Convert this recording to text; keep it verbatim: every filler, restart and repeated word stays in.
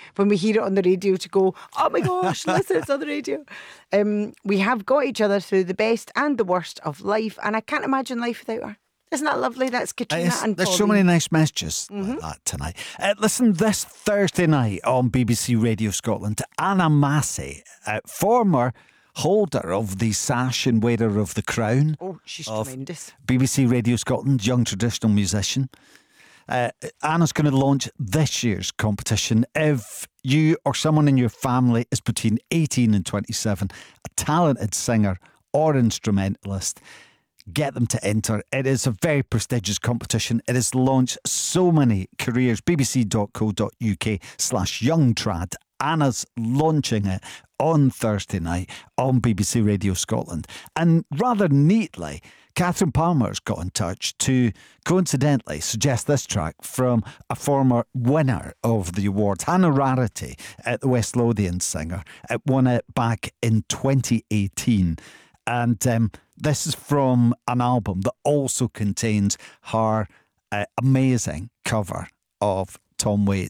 when we hear it on the radio to go, oh my gosh, listen, it's on the radio. Um, we have got each other through the best and the worst of life, and I can't imagine life without her. Isn't that lovely? That's Katrina It's, and There's Pauline. so many nice messages Mm-hmm. like that tonight. Uh, listen, this Thursday night on B B C Radio Scotland to Anna Massey, uh, former holder of the sash and wearer of the crown. Oh, she's of tremendous. B B C Radio Scotland, young traditional musician. Uh, Anna's going to launch this year's competition. If you or someone in your family is between eighteen and twenty-seven, a talented singer or instrumentalist, get them to enter. It is a very prestigious competition. It has launched so many careers. bbc.co.uk slash youngtrad. Anna's launching it on Thursday night on B B C Radio Scotland. And rather neatly, Catherine Palmer's got in touch to coincidentally suggest this track from a former winner of the awards, Hannah Rarity, at the West Lothian singer. It won it back in twenty eighteen. And um, this is from an album that also contains her uh, amazing cover of Tom Waits.